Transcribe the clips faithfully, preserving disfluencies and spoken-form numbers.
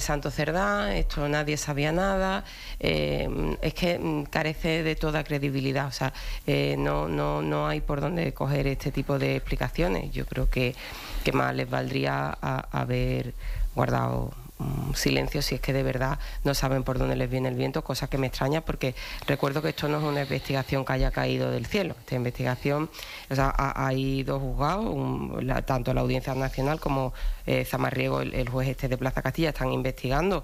Santo Cerdán, esto nadie sabía nada, eh, es que carece de toda credibilidad, o sea, eh, no, no, no hay por dónde coger este tipo de explicaciones. Yo creo que, que más les valdría a, haber guardado silencio si es que de verdad no saben por dónde les viene el viento, cosa que me extraña porque recuerdo que esto no es una investigación que haya caído del cielo. Esta investigación, o sea, hay dos juzgados, un, la, tanto la Audiencia Nacional como eh, Zamarriego, el, el juez este de Plaza Castilla, están investigando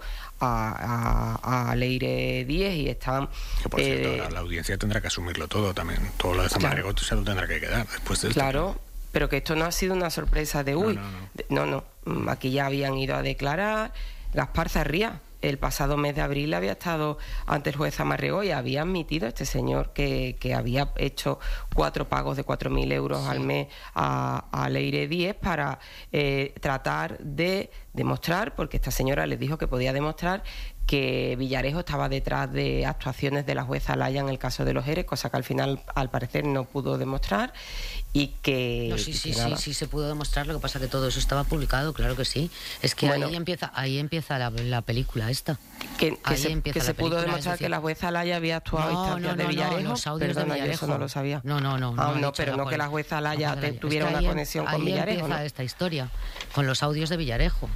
a, a, a Leire Díez y están... Que por cierto, eh, la, la audiencia tendrá que asumirlo todo también, todo lo de Zamarriego claro. se lo tendrá que quedar después de esto. Claro, pero que esto no ha sido una sorpresa de uy, no, no, no, no, no. Aquí ya habían ido a declarar. Gaspar Zarría, el pasado mes de abril había estado ante el juez Zamarriego y había admitido este señor que, que había hecho cuatro pagos de cuatro mil euros sí. al mes a, a Leire Díez para eh, tratar de demostrar, porque esta señora les dijo que podía demostrar que Villarejo estaba detrás de actuaciones de la jueza Alaya en el caso de los ERE, cosa que al final, al parecer, no pudo demostrar y que... No, sí, sí, que sí, sí, se pudo demostrar, lo que pasa que todo eso estaba publicado, claro que sí. Es que bueno, ahí empieza ahí empieza la, la película esta. Que, que ahí se, empieza que se la película, pudo demostrar decir, que la jueza Alaya había actuado no, a instancias no, no, de Villarejo. No, los audios Perdona, de Villarejo. Yo eso no lo sabía. No, no, no. Ah, no, no pero no que la jueza Alaya no, tuviera es que una ahí, conexión ahí con Villarejo. Empieza ¿no? esta historia, con los audios de Villarejo.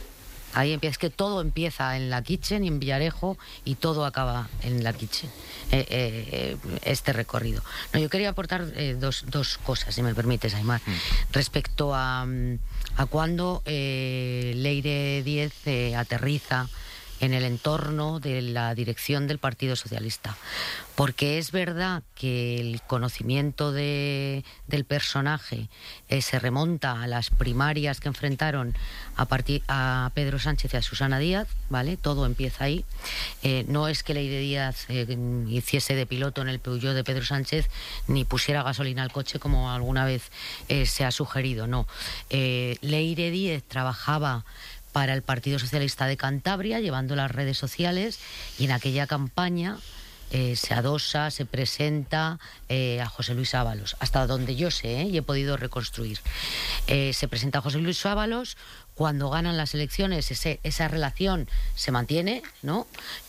Ahí empieza, es que todo empieza en la Kitchen y en Villarejo y todo acaba en la Kitchen, eh, eh, este recorrido. No, yo quería aportar eh, dos, dos cosas, si me permites, Aimar, mm. respecto a, a cuando eh, Leire Díez eh, aterriza en el entorno de la dirección del Partido Socialista. Porque es verdad que el conocimiento de, del personaje eh, se remonta a las primarias que enfrentaron a, partir, a Pedro Sánchez y a Susana Díaz, ¿vale? Todo empieza ahí. Eh, no es que Leire Díaz eh, hiciese de piloto en el Peugeot de Pedro Sánchez ni pusiera gasolina al coche como alguna vez eh, se ha sugerido, no. Eh, Leire Díez trabajaba para el Partido Socialista de Cantabria, llevando las redes sociales, y en aquella campaña eh, se adosa, se presenta eh, a José Luis Ábalos, hasta donde yo sé, ¿eh? y he podido reconstruir. Eh, se presenta a José Luis Ábalos, cuando ganan las elecciones ese, esa relación se mantiene, ¿no?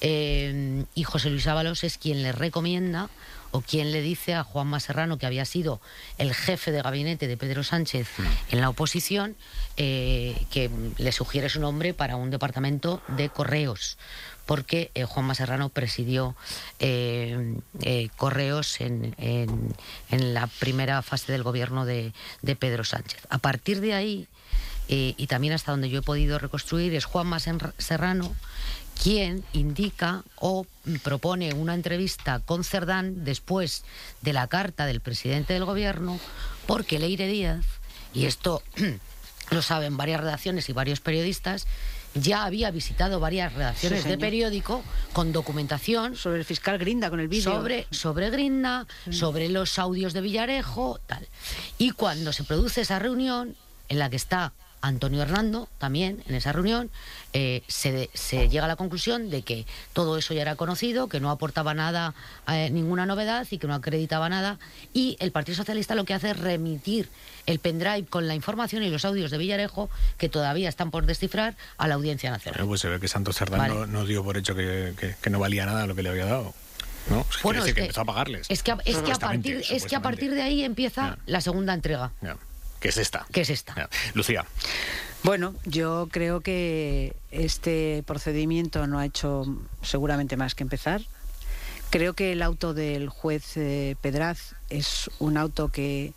Eh, y José Luis Ábalos es quien le recomienda o quien le dice a Juanma Serrano, que había sido el jefe de gabinete de Pedro Sánchez en la oposición, eh, que le sugiere su nombre para un departamento de correos, porque eh, Juanma Serrano presidió eh, eh, correos en, en, en la primera fase del gobierno de, de Pedro Sánchez. A partir de ahí, eh, y también hasta donde yo he podido reconstruir, es Juanma Serrano quien indica o propone una entrevista con Cerdán después de la carta del presidente del gobierno, porque Leire Díaz, y esto lo saben varias redacciones y varios periodistas, ya había visitado varias redacciones sí, de periódico con documentación sobre el fiscal Grinda, con el vídeo sobre, sobre Grinda, sí. sobre los audios de Villarejo, tal. Y cuando se produce esa reunión en la que está Antonio Hernando, también en esa reunión, eh, se, se llega a la conclusión de que todo eso ya era conocido, que no aportaba nada, eh, ninguna novedad y que no acreditaba nada, y el Partido Socialista lo que hace es remitir el pendrive con la información y los audios de Villarejo, que todavía están por descifrar, a la Audiencia Nacional. Pero pues se ve que Santos Cerdán vale. no, no dio por hecho que, que, que no valía nada lo que le había dado. ¿No? Es bueno, es que, que empezó a pagarles. Es que, es, que a partir, es que a partir de ahí empieza yeah. la segunda entrega. Yeah. ¿Qué es esta? ¿Qué es esta? Yeah. Lucía. Bueno, yo creo que este procedimiento no ha hecho seguramente más que empezar. Creo que el auto del juez eh, Pedraz es un auto que,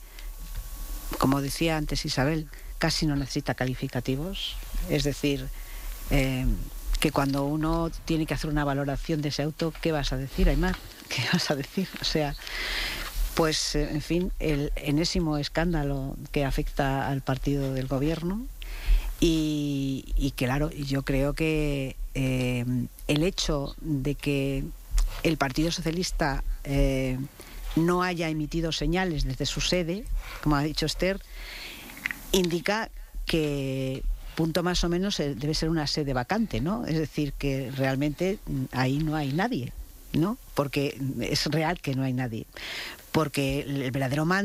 como decía antes Isabel, casi no necesita calificativos. Es decir, eh, que cuando uno tiene que hacer una valoración de ese auto, ¿qué vas a decir, Aimar? ¿Qué vas a decir? O sea, pues, en fin, el enésimo escándalo que afecta al partido del gobierno. Y, y claro, yo creo que eh, el hecho de que el Partido Socialista eh, no haya emitido señales desde su sede, como ha dicho Esther, indica que punto más o menos debe ser una sede vacante, ¿no? Es decir, que realmente ahí no hay nadie, ¿no? Porque es real que no hay nadie. Porque el verdadero mando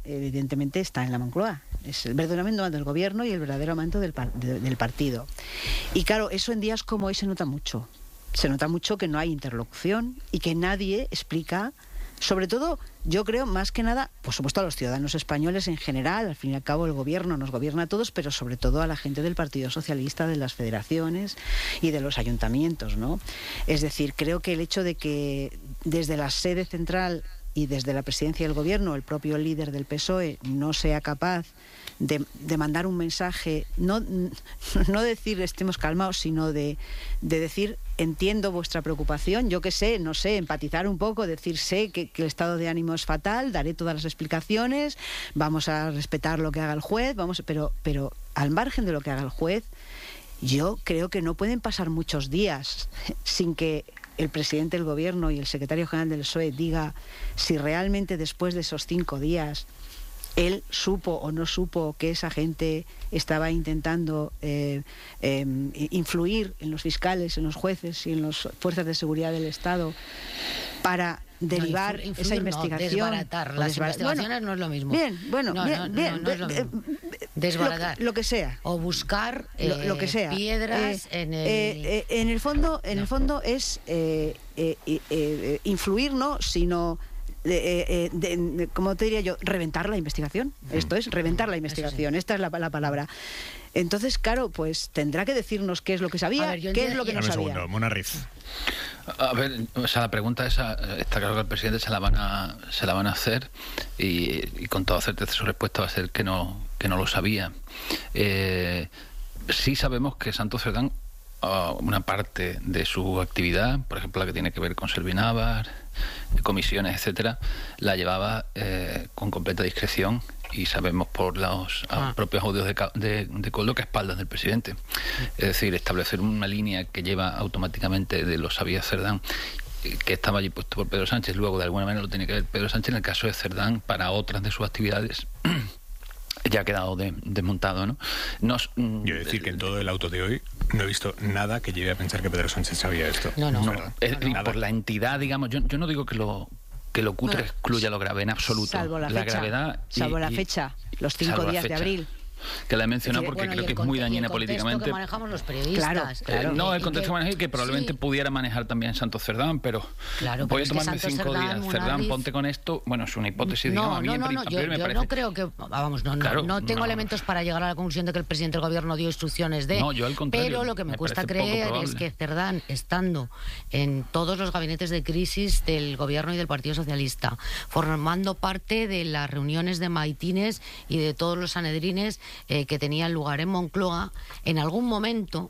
evidentemente, está en la Moncloa. Es el verdadero mando del gobierno y el verdadero mando del, par de, del partido. Y claro, eso en días como hoy se nota mucho. Se nota mucho que no hay interlocución y que nadie explica, sobre todo, yo creo, más que nada, por supuesto a los ciudadanos españoles en general, al fin y al cabo el gobierno nos gobierna a todos, pero sobre todo a la gente del Partido Socialista, de las federaciones y de los ayuntamientos, ¿no? Es decir, creo que el hecho de que desde la sede central y desde la presidencia del gobierno el propio líder del P S O E no sea capaz de, de mandar un mensaje, no, no decir estemos calmados, sino de, de decir entiendo vuestra preocupación, yo qué sé, no sé, empatizar un poco, decir sé que, que el estado de ánimo es fatal, daré todas las explicaciones, vamos a respetar lo que haga el juez, vamos, pero, pero al margen de lo que haga el juez, yo creo que no pueden pasar muchos días sin que el presidente del gobierno y el secretario general del P S O E diga si realmente después de esos cinco días él supo o no supo que esa gente estaba intentando eh, eh, influir en los fiscales, en los jueces y en las fuerzas de seguridad del Estado para derivar no, influir, esa investigación. No, desbaratar. Las desbar investigaciones bueno, no es lo mismo. Bien, bueno, no, bien, no, bien. No, no es lo mismo. Desbaratar. Lo, lo que sea. O buscar eh, lo, lo que sea. piedras eh, en el... Eh, eh, en el fondo, en no. el fondo es eh, eh, eh, eh, influir, no, sino... De, eh, de, de, como te diría yo, reventar la investigación. Mm. Esto es, reventar la investigación. Sí. Esta es la, la palabra. Entonces, claro, pues tendrá que decirnos qué es lo que sabía, ver, qué es lo que no sabía. Segundo, Mona Riz. A ver, o sea, la pregunta esa está claro que al presidente se la van a se la van a hacer y, y con toda certeza su respuesta va a ser que no que no lo sabía. Eh, sí sabemos que Santos Cerdán, uh, una parte de su actividad, por ejemplo la que tiene que ver con Servinávar, comisiones, etcétera, la llevaba eh, con completa discreción. Y sabemos por los ah. propios audios de, de, de Coldo que espaldas del presidente. Es decir, establecer una línea que lleva automáticamente de lo sabía Cerdán, que estaba allí puesto por Pedro Sánchez, luego de alguna manera lo tiene que ver Pedro Sánchez en el caso de Cerdán para otras de sus actividades. Ya ha quedado de, desmontado, ¿no? Nos, Yo decir que en todo el auto de hoy no he visto nada que lleve a pensar que Pedro Sánchez sabía esto. No, no. no, no, es, no. Por la entidad, digamos, yo, yo no digo que lo... que lo cutre bueno, excluya lo grave en absoluto. Salvo la, la fecha, gravedad. Y, salvo la fecha, los cinco días de abril. Que la he mencionado sí, porque bueno, creo que es muy dañina políticamente. Que manejamos los periodistas. Claro, claro. Eh, no, el y contexto que maneja y que probablemente sí. pudiera manejar también Santos Cerdán, pero claro, voy a tomarme es que cinco Cerdán, días. Cerdán, Riz... ponte con esto. Bueno, es una hipótesis, no, digamos, a mí no, en no, papel no, yo, me yo parece... no creo que, vamos, no, no, claro, no tengo no. elementos para llegar a la conclusión de que el presidente del gobierno dio instrucciones de... No, yo al contrario. Pero lo que me, me cuesta creer es que Cerdán, estando en todos los gabinetes de crisis del gobierno y del Partido Socialista, formando parte de las reuniones de maitines y de todos los sanedrines eh, que tenían lugar en Moncloa, en algún momento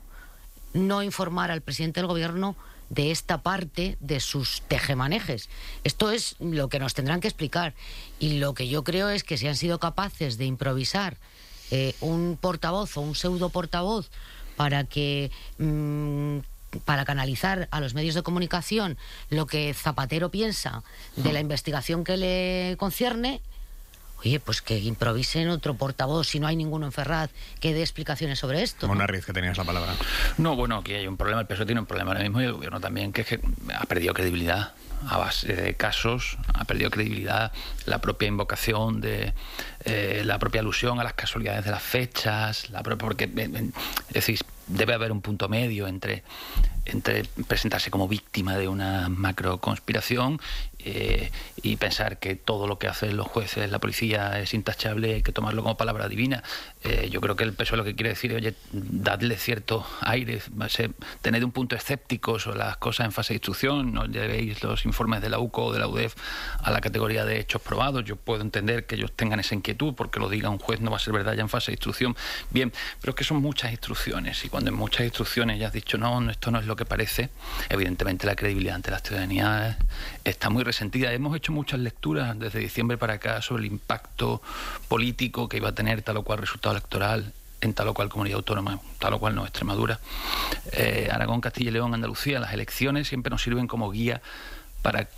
no informar al presidente del gobierno de esta parte de sus tejemanejes. Esto es lo que nos tendrán que explicar. Y lo que yo creo es que si han sido capaces de improvisar eh, un portavoz o un pseudo portavoz para que... Mmm, para canalizar a los medios de comunicación lo que Zapatero piensa de la investigación que le concierne, oye, pues que improvisen otro portavoz, si no hay ninguno en Ferraz que dé explicaciones sobre esto. Mona Riz, que tenías la palabra. No, bueno, aquí hay un problema, el P S O E tiene un problema ahora mismo y el gobierno también, que es que ha perdido credibilidad a base de casos, ha perdido credibilidad la propia invocación de eh, la propia alusión a las casualidades de las fechas, la propia, porque es decir, debe haber un punto medio entre entre presentarse como víctima de una macro conspiración eh, y pensar que todo lo que hacen los jueces, la policía es intachable, hay que tomarlo como palabra divina. Eh, yo creo que el P S O E lo que quiere decir es, oye, dadle cierto aire, tened un punto escéptico sobre las cosas en fase de instrucción, no llevéis los informes de la U C O o de la U D E F a la categoría de hechos probados. Yo puedo entender que ellos tengan esa inquietud, porque lo diga un juez no va a ser verdad ya en fase de instrucción. Bien, pero es que son muchas instrucciones y cuando en muchas instrucciones ya has dicho no, esto no es lo que parece, evidentemente la credibilidad ante la ciudadanía está muy resentida. Hemos hecho muchas lecturas desde diciembre para acá sobre el impacto político que iba a tener tal o cual resultado electoral en tal o cual comunidad autónoma, tal o cual no, Extremadura, eh, Aragón, Castilla y León, Andalucía. Las elecciones siempre nos sirven como guía para eh,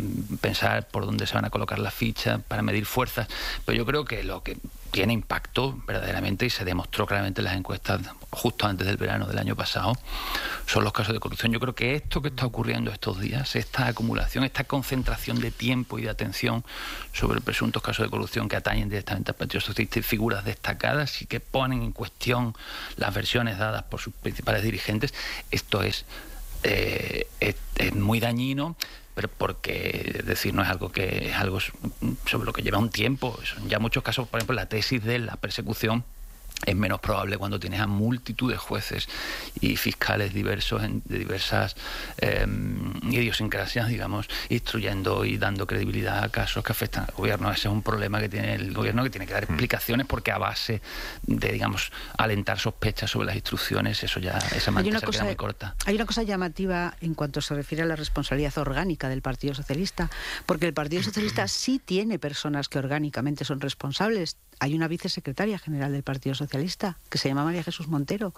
pensar por dónde se van a colocar las fichas, para medir fuerzas, pero yo creo que lo que tiene impacto verdaderamente, y se demostró claramente en las encuestas justo antes del verano del año pasado, son los casos de corrupción. Yo creo que esto que está ocurriendo estos días, esta acumulación, esta concentración de tiempo y de atención sobre presuntos casos de corrupción que atañen directamente al Partido Socialista y figuras destacadas y que ponen en cuestión las versiones dadas por sus principales dirigentes, esto es, eh, es, es muy dañino, pero porque, es decir, no es algo que es algo sobre lo que lleva un tiempo. Son ya muchos casos, por ejemplo, la tesis de la persecución es menos probable cuando tienes a multitud de jueces y fiscales diversos en, de diversas eh, idiosincrasias, digamos, instruyendo y dando credibilidad a casos que afectan al gobierno. Ese es un problema que tiene el gobierno, que tiene que dar explicaciones, porque a base de, digamos, alentar sospechas sobre las instrucciones, eso ya, esa manta se queda muy corta. Hay una cosa llamativa en cuanto se refiere a la responsabilidad orgánica del Partido Socialista, porque el Partido Socialista sí tiene personas que orgánicamente son responsables. Hay una vicesecretaria general del Partido Socialista que se llama María Jesús Montero.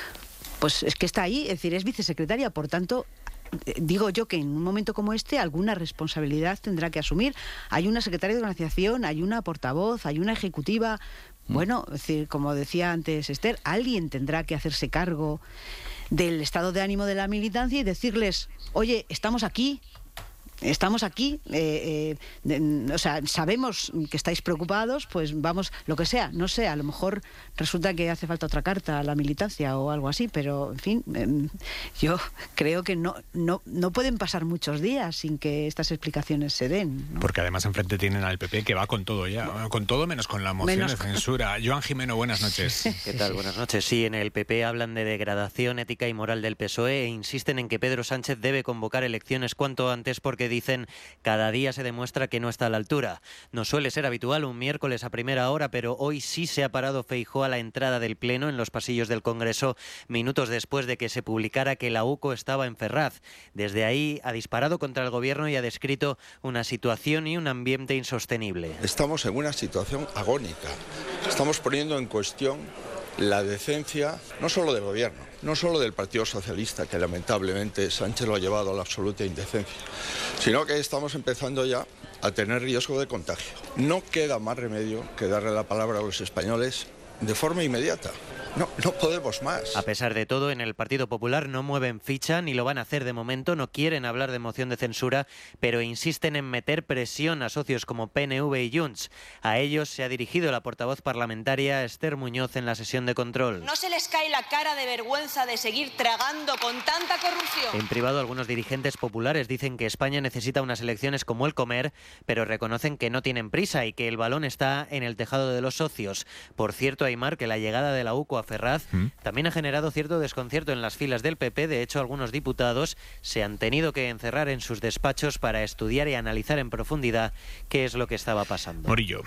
Pues es que está ahí, es decir, es vicesecretaria, por tanto, digo yo que en un momento como este alguna responsabilidad tendrá que asumir. Hay una secretaria de organización, hay una portavoz, hay una ejecutiva. Bueno, es decir, como decía antes Esther, alguien tendrá que hacerse cargo del estado de ánimo de la militancia y decirles, oye, estamos aquí. Estamos aquí, eh, eh, de, o sea, sabemos que estáis preocupados, pues vamos, lo que sea, no sé, a lo mejor resulta que hace falta otra carta a la militancia o algo así, pero en fin, eh, yo creo que no, no, no pueden pasar muchos días sin que estas explicaciones se den, ¿no? Porque además enfrente tienen al P P que va con todo ya, bueno, con todo menos con la moción menos de censura. Joan Jimeno, buenas noches. ¿Qué tal? Buenas noches. Sí, en el P P hablan de degradación ética y moral del P S O E e insisten en que Pedro Sánchez debe convocar elecciones cuanto antes porque dicen cada día se demuestra que no está a la altura. No suele ser habitual un miércoles a primera hora, pero hoy sí se ha parado Feijóo a la entrada del Pleno en los pasillos del Congreso, minutos después de que se publicara que la U C O estaba en Ferraz. Desde ahí ha disparado contra el gobierno y ha descrito una situación y un ambiente insostenible. Estamos en una situación agónica. Estamos poniendo en cuestión la decencia, no solo del gobierno, no solo del Partido Socialista, que lamentablemente Sánchez lo ha llevado a la absoluta indecencia, sino que estamos empezando ya a tener riesgo de contagio. No queda más remedio que darle la palabra a los españoles de forma inmediata. No, no podemos más. A pesar de todo, en el Partido Popular no mueven ficha, ni lo van a hacer de momento, no quieren hablar de moción de censura, pero insisten en meter presión a socios como P N V y Junts. A ellos se ha dirigido la portavoz parlamentaria Esther Muñoz en la sesión de control. ¿No se les cae la cara de vergüenza de seguir tragando con tanta corrupción? En privado, algunos dirigentes populares dicen que España necesita unas elecciones como el comer, pero reconocen que no tienen prisa y que el balón está en el tejado de los socios. Por cierto, Aimar, que la llegada de la U C O a Ferraz ¿Mm? también ha generado cierto desconcierto en las filas del P P. De hecho, algunos diputados se han tenido que encerrar en sus despachos para estudiar y analizar en profundidad qué es lo que estaba pasando. Morillo.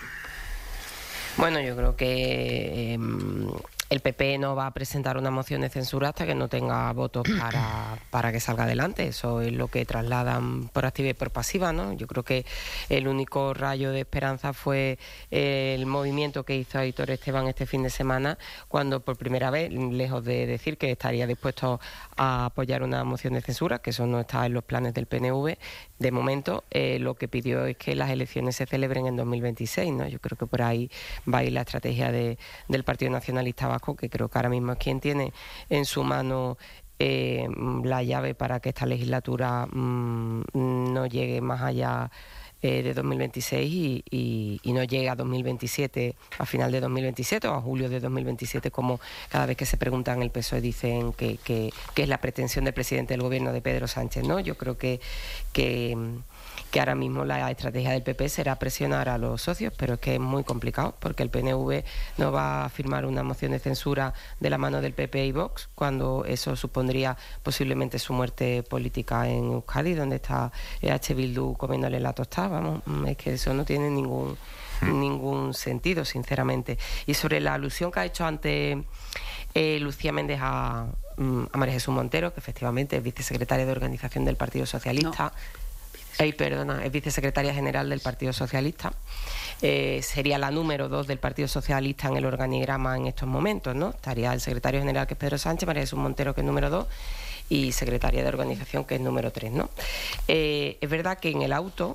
Bueno, yo creo que eh, el P P no va a presentar una moción de censura hasta que no tenga votos para, para que salga adelante. Eso es lo que trasladan por activa y por pasiva, ¿no? Yo creo que el único rayo de esperanza fue el movimiento que hizo Aitor Esteban este fin de semana, cuando por primera vez, lejos de decir que estaría dispuesto a apoyar una moción de censura, que eso no está en los planes del P N V, de momento eh, lo que pidió es que las elecciones se celebren en dos mil veintiséis, ¿no? Yo creo que por ahí va a ir la estrategia de, del Partido Nacionalista Vasco, que creo que ahora mismo es quien tiene en su mano eh, la llave para que esta legislatura mmm, no llegue más allá eh, de dos mil veintiséis y, y, y no llegue a dos mil veintisiete, a final de dos mil veintisiete o a julio de dos mil veintisiete, como cada vez que se preguntan el P S O E dicen que, que, que es la pretensión del presidente del gobierno de Pedro Sánchez, ¿no? Yo creo que... que que ahora mismo la estrategia del P P será presionar a los socios, pero es que es muy complicado, porque el P N V no va a firmar una moción de censura de la mano del P P y Vox, cuando eso supondría posiblemente su muerte política en Euskadi, donde está H. Bildu comiéndole la tostada. Vamos, es que eso no tiene ningún ningún sentido, sinceramente. Y sobre la alusión que ha hecho antes eh, Lucía Méndez a, a María Jesús Montero, que efectivamente es vicesecretaria de Organización del Partido Socialista, no. Ay, perdona, es vicesecretaria general del Partido Socialista. Eh, sería la número dos del Partido Socialista en el organigrama en estos momentos, ¿no? Estaría el secretario general, que es Pedro Sánchez, María Jesús Montero, que es número dos, y secretaria de organización, que es número tres, ¿no? Eh, es verdad que en el auto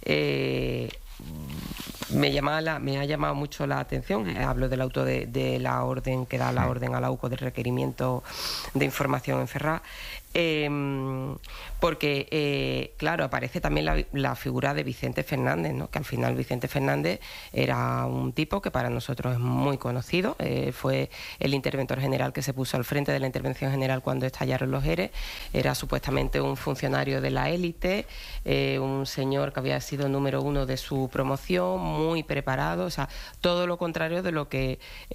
eh, me, llama la, me ha llamado mucho la atención, eh, hablo del auto de, de la orden que da la orden a la U C O de requerimiento de información en Ferraz, eh, porque, eh, claro, aparece también la, la figura de Vicente Fernández, ¿no? Que al final Vicente Fernández era un tipo que para nosotros es muy conocido, eh, fue el interventor general que se puso al frente de la intervención general cuando estallaron los ERE, era supuestamente un funcionario de la élite, eh, un señor que había sido número uno de su promoción, muy preparado, o sea, todo lo contrario de lo que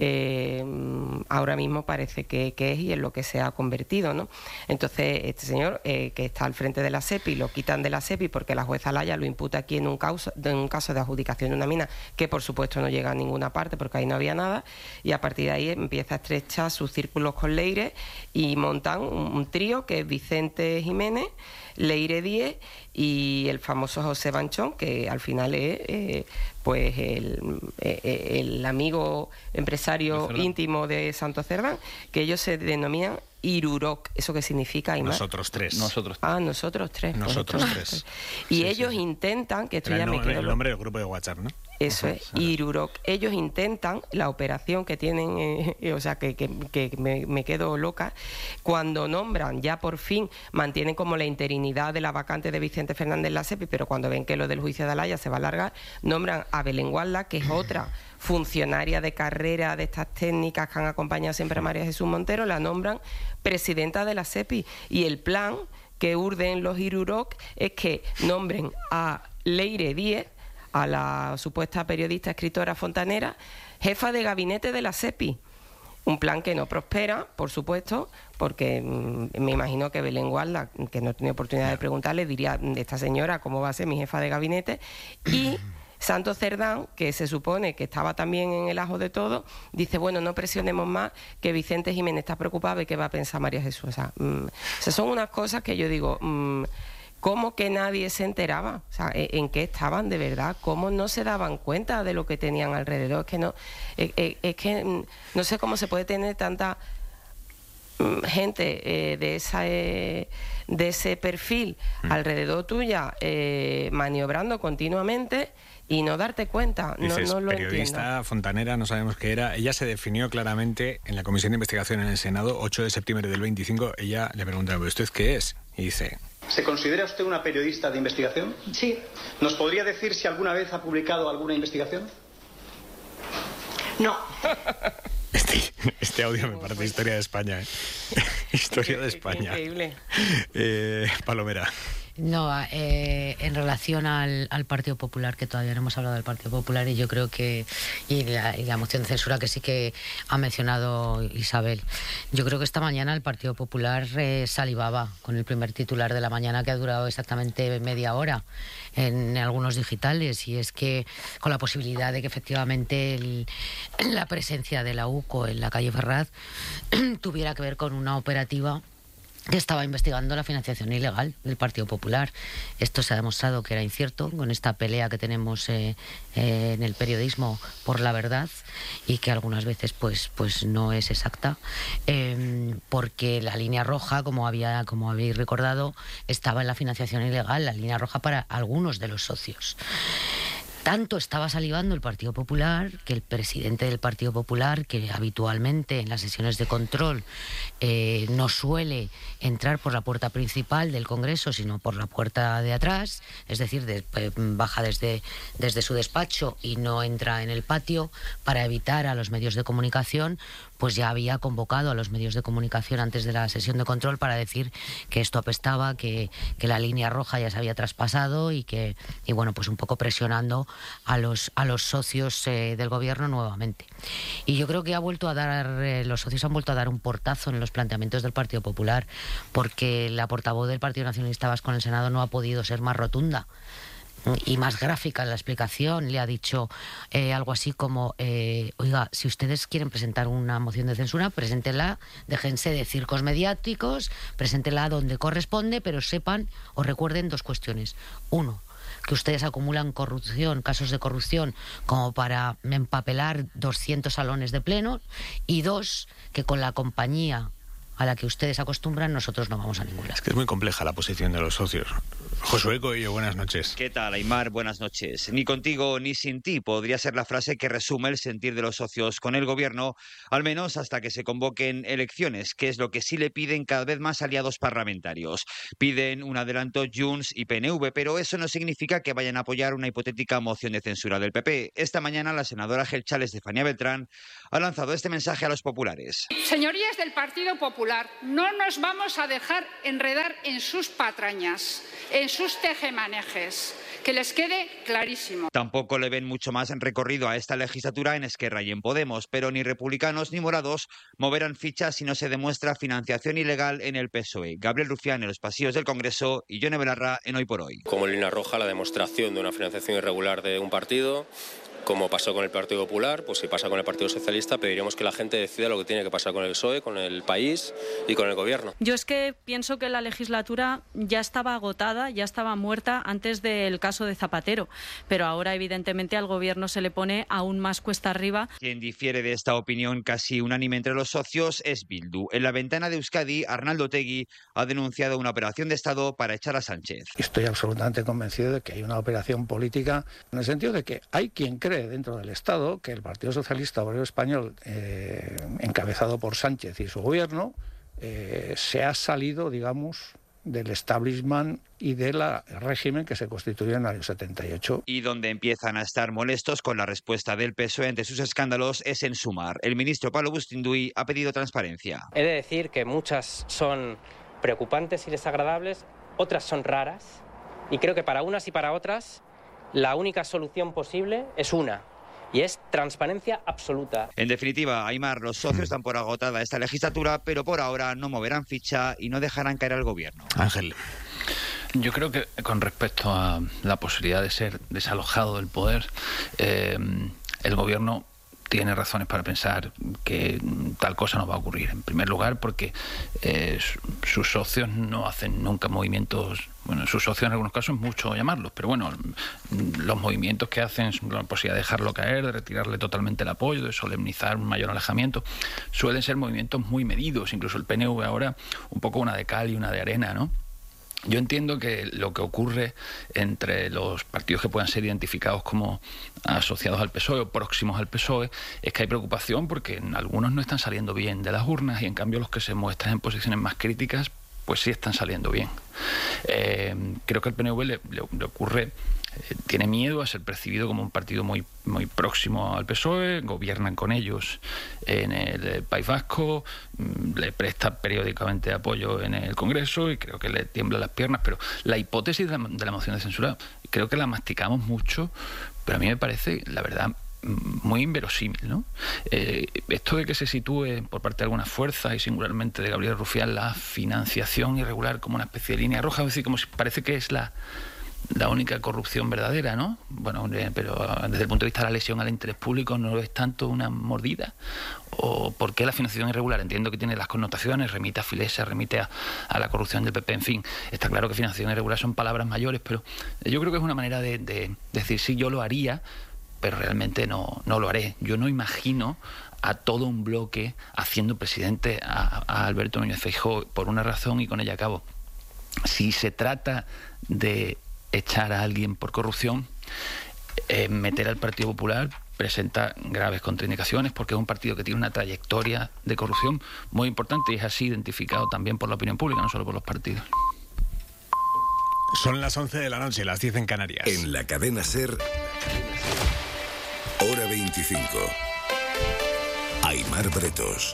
eh, ahora mismo parece que, que es y en lo que se ha convertido, ¿no? Entonces, este señor eh, que está al frente de la SEPI, lo quitan de la SEPI porque la jueza Laya lo imputa aquí en un, causa, en un caso de adjudicación de una mina que por supuesto no llega a ninguna parte porque ahí no había nada, y a partir de ahí empieza a estrechar sus círculos con Leire y montan un, un trío que es Vicente Jiménez, Leire Díez y el famoso José Banchón, que al final es eh, pues el, eh, el amigo empresario íntimo de Santos Cerdán, que ellos se denominan Iruroc. ¿Eso qué significa, Aymar? Nosotros tres. Nosotros Ah, nosotros tres. Nosotros tres. Y sí, ellos sí. intentan, que esto Era ya el, me nombre, quedo... el nombre del grupo de WhatsApp, ¿no? Eso es, Iruroc. Ellos intentan, la operación que tienen, eh, o sea, que, que, que me, me quedo loca, cuando nombran, ya por fin, mantienen como la interinidad de la vacante de Vicente Fernández en la SEPI, pero cuando ven que lo del juicio de Alaya se va a alargar, nombran a Belén Gualda, que es otra funcionaria de carrera de estas técnicas que han acompañado siempre a María Jesús Montero, la nombran presidenta de la SEPI. Y el plan que urden los Iruroc es que nombren a Leire Díez, a la supuesta periodista escritora fontanera, jefa de gabinete de la SEPI. Un plan que no prospera, por supuesto, porque mmm, me imagino que Belén Gualda, que no he tenido oportunidad de preguntarle, diría, de esta señora, ¿cómo va a ser mi jefa de gabinete? Y Santos Cerdán, que se supone que estaba también en el ajo de todo, dice, bueno, no presionemos más, que Vicente Jiménez está preocupado y qué va a pensar María Jesús. O sea, mmm, o sea son unas cosas que yo digo... Mmm, ¿cómo que nadie se enteraba? O sea, ¿en qué estaban de verdad? ¿Cómo no se daban cuenta de lo que tenían alrededor? Es que no, es, es que no sé cómo se puede tener tanta gente eh, de esa eh, de ese perfil mm. alrededor tuya, eh, maniobrando continuamente y no darte cuenta. Dices, no, no lo periodista, entiendo. fontanera, no sabemos qué era. Ella se definió claramente en la Comisión de Investigación en el Senado, ocho de septiembre del veinticinco. Ella le pregunta, ¿usted qué es? Y dice... ¿Se considera usted una periodista de investigación? Sí. ¿Nos podría decir si alguna vez ha publicado alguna investigación? No. Este, este audio me parece historia de España, ¿eh? Historia de España. Increíble. Eh, Palomera. No, eh, en relación al, al Partido Popular, que todavía no hemos hablado del Partido Popular, y yo creo que, y la, y la moción de censura que sí que ha mencionado Isabel, yo creo que esta mañana el Partido Popular eh, salivaba con el primer titular de la mañana, que ha durado exactamente media hora en algunos digitales, y es que con la posibilidad de que efectivamente el, la presencia de la U C O en la calle Ferraz tuviera que ver con una operativa que estaba investigando la financiación ilegal del Partido Popular. Esto se ha demostrado que era incierto con esta pelea que tenemos eh, eh, en el periodismo por la verdad, y que algunas veces pues pues no es exacta, eh, porque la línea roja, como había como habéis recordado, estaba en la financiación ilegal, la línea roja para algunos de los socios. Tanto estaba salivando el Partido Popular que el presidente del Partido Popular, que habitualmente en las sesiones de control eh, no suele entrar por la puerta principal del Congreso, sino por la puerta de atrás, es decir, de, eh, baja desde, desde su despacho y no entra en el patio para evitar a los medios de comunicación, pues ya había convocado a los medios de comunicación antes de la sesión de control para decir que esto apestaba, que, que la línea roja ya se había traspasado y que, y bueno, pues un poco presionando a los a los socios eh, del gobierno nuevamente. Y yo creo que ha vuelto a dar, eh, los socios han vuelto a dar un portazo en los planteamientos del Partido Popular, porque la portavoz del Partido Nacionalista Vasco en el Senado no ha podido ser más rotunda y más gráfica en la explicación. Le ha dicho eh, algo así como, eh, oiga, si ustedes quieren presentar una moción de censura, preséntenla, déjense de circos mediáticos, preséntenla donde corresponde, pero sepan o recuerden dos cuestiones. Uno, que ustedes acumulan corrupción, casos de corrupción, como para empapelar doscientos salones de pleno. Y dos, que con la compañía a la que ustedes acostumbran, nosotros no vamos a ningún lado. Es que es muy compleja la posición de los socios. Josué Coello, buenas noches. ¿Qué tal, Aimar? Buenas noches. Ni contigo ni sin ti podría ser la frase que resume el sentir de los socios con el gobierno, al menos hasta que se convoquen elecciones, que es lo que sí le piden cada vez más aliados parlamentarios. Piden un adelanto Junts y P N V, pero eso no significa que vayan a apoyar una hipotética moción de censura del P P. Esta mañana la senadora gelchal Estefanía Beltrán ha lanzado este mensaje a los populares. Señorías del Partido Popular, no nos vamos a dejar enredar en sus patrañas, en sus tejemanejes. Que les quede clarísimo. Tampoco le ven mucho más recorrido a esta legislatura en Esquerra y en Podemos, pero ni republicanos ni morados moverán fichas si no se demuestra financiación ilegal en el P S O E. Gabriel Rufián en los pasillos del Congreso y Yone Belarra en Hoy por Hoy. Como línea roja la demostración de una financiación irregular de un partido. Como pasó con el Partido Popular, pues si pasa con el Partido Socialista, pediríamos que la gente decida lo que tiene que pasar con el P S O E, con el país y con el gobierno. Yo es que pienso que la legislatura ya estaba agotada, ya estaba muerta antes del caso de Zapatero, pero ahora evidentemente al gobierno se le pone aún más cuesta arriba. Quien difiere de esta opinión casi unánime entre los socios es Bildu. En la ventana de Euskadi, Arnaldo Otegi ha denunciado una operación de Estado para echar a Sánchez. Estoy absolutamente convencido de que hay una operación política en el sentido de que hay quien cree dentro del Estado que el Partido Socialista Obrero Español, eh, encabezado por Sánchez y su gobierno, eh, se ha salido, digamos, del establishment y del régimen que se constituyó en el año setenta y ocho. Y donde empiezan a estar molestos con la respuesta del P S O E ante sus escándalos es en Sumar. El ministro Pablo Bustinduy ha pedido transparencia. He de decir que muchas son preocupantes y desagradables, otras son raras, y creo que para unas y para otras la única solución posible es una, y es transparencia absoluta. En definitiva, Aimar, los socios dan por agotada esta legislatura, pero por ahora no moverán ficha y no dejarán caer al gobierno. Ángel. Yo creo que con respecto a la posibilidad de ser desalojado del poder, eh, el gobierno tiene razones para pensar que tal cosa no va a ocurrir. En primer lugar, porque eh, sus socios no hacen nunca movimientos, bueno, sus socios en algunos casos es mucho llamarlos, pero bueno, los movimientos que hacen, la posibilidad de dejarlo caer, de retirarle totalmente el apoyo, de solemnizar un mayor alejamiento, suelen ser movimientos muy medidos. Incluso el P N V ahora, un poco una de cal y una de arena, ¿no? Yo entiendo que lo que ocurre entre los partidos que puedan ser identificados como asociados al P S O E o próximos al P S O E es que hay preocupación porque algunos no están saliendo bien de las urnas y en cambio los que se muestran en posiciones más críticas pues sí están saliendo bien. Eh, creo que al P N V le, le, le ocurre, eh, tiene miedo a ser percibido como un partido muy, muy próximo al P S O E, gobiernan con ellos en el País Vasco, le presta periódicamente apoyo en el Congreso y creo que le tiemblan las piernas, pero la hipótesis de la, de la moción de censura creo que la masticamos mucho, pero a mí me parece, la verdad, muy inverosímil, ¿no? Eh, esto de que se sitúe por parte de algunas fuerzas y singularmente de Gabriel Rufián la financiación irregular como una especie de línea roja, es decir, como si parece que es la la única corrupción verdadera, ¿no? Bueno, pero desde el punto de vista de la lesión al interés público, ¿no es tanto una mordida? ¿O por qué la financiación irregular? Entiendo que tiene las connotaciones, remite a Filesa, remite a, a la corrupción del P P, en fin. Está claro que financiación irregular son palabras mayores, pero yo creo que es una manera de, de decir, sí, yo lo haría, pero realmente no, no lo haré. Yo no imagino a todo un bloque haciendo presidente a, a Alberto Núñez Feijóo por una razón y con ella acabo. Si se trata de echar a alguien por corrupción, eh, meter al Partido Popular presenta graves contraindicaciones porque es un partido que tiene una trayectoria de corrupción muy importante y es así identificado también por la opinión pública, no solo por los partidos. Son las once de la noche, las diez en Canarias. En la cadena SER, hora veinticinco. Aimar Bretos.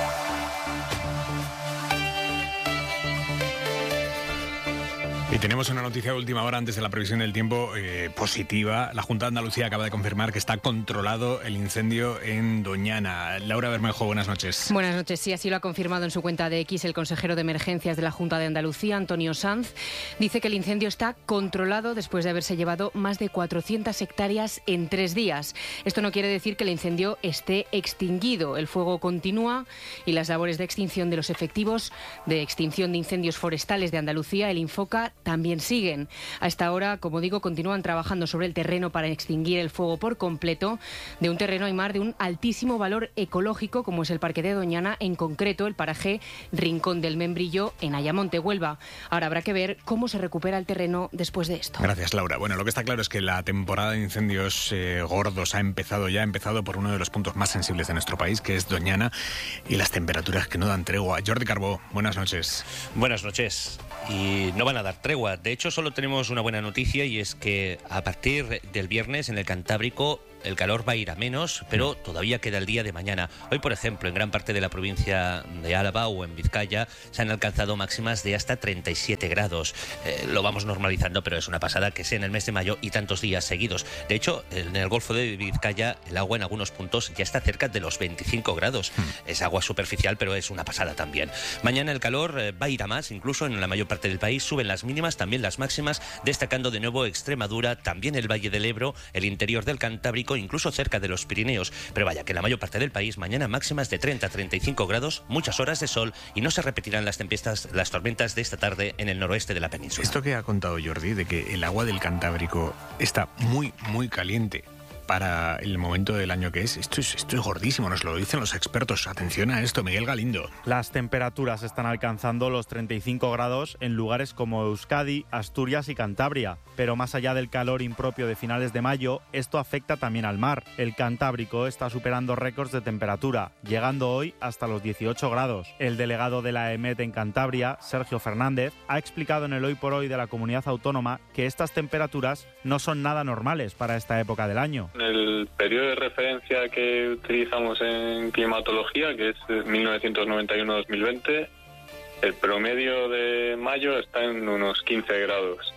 Y tenemos una noticia de última hora antes de la previsión del tiempo eh, positiva. La Junta de Andalucía acaba de confirmar que está controlado el incendio en Doñana. Laura Bermejo, buenas noches. Buenas noches. Sí, así lo ha confirmado en su cuenta de X el consejero de Emergencias de la Junta de Andalucía, Antonio Sanz. Dice que el incendio está controlado después de haberse llevado más de cuatrocientas hectáreas en tres días. Esto no quiere decir que el incendio esté extinguido. El fuego continúa y las labores de extinción de los efectivos de extinción de incendios forestales de Andalucía, el Infoca, también siguen. A esta hora, como digo, continúan trabajando sobre el terreno para extinguir el fuego por completo. De un terreno Aymar de un altísimo valor ecológico, como es el Parque de Doñana, en concreto el paraje Rincón del Membrillo en Ayamonte, Huelva. Ahora habrá que ver cómo se recupera el terreno después de esto. Gracias, Laura. Bueno, lo que está claro es que la temporada de incendios eh, gordos ha empezado ya, ha empezado por uno de los puntos más sensibles de nuestro país, que es Doñana, y las temperaturas que no dan tregua. Jordi Carbó, buenas noches. Buenas noches. Y no van a dar tregua. De hecho, solo tenemos una buena noticia, y es que a partir del viernes en el Cantábrico el calor va a ir a menos, pero todavía queda el día de mañana. Hoy, por ejemplo, en gran parte de la provincia de Álava o en Vizcaya se han alcanzado máximas de hasta treinta y siete grados. Eh, lo vamos normalizando, pero es una pasada que sea en el mes de mayo y tantos días seguidos. De hecho, en el Golfo de Vizcaya el agua en algunos puntos ya está cerca de los veinticinco grados. Hmm. Es agua superficial, pero es una pasada también. Mañana el calor eh, va a ir a más, incluso en la mayor parte del país suben las mínimas, también las máximas, destacando de nuevo Extremadura, también el Valle del Ebro, el interior del Cantábrico, incluso cerca de los Pirineos. Pero vaya, que en la mayor parte del país mañana máximas de treinta a treinta y cinco grados, muchas horas de sol, y no se repetirán las tempestas, las tormentas de esta tarde en el noroeste de la península. Esto que ha contado Jordi, de que el agua del Cantábrico está muy, muy caliente para el momento del año que es, esto es, esto es gordísimo, nos lo dicen los expertos. Atención a esto, Miguel Galindo. Las temperaturas están alcanzando los treinta y cinco grados en lugares como Euskadi, Asturias y Cantabria. Pero más allá del calor impropio de finales de mayo, esto afecta también al mar. El Cantábrico está superando récords de temperatura, llegando hoy hasta los dieciocho grados. El delegado de la EMET en Cantabria, Sergio Fernández, ha explicado en el Hoy por Hoy de la comunidad autónoma que estas temperaturas no son nada normales para esta época del año. El periodo de referencia que utilizamos en climatología, que es mil novecientos noventa y uno a dos mil veinte, el promedio de mayo está en unos quince grados.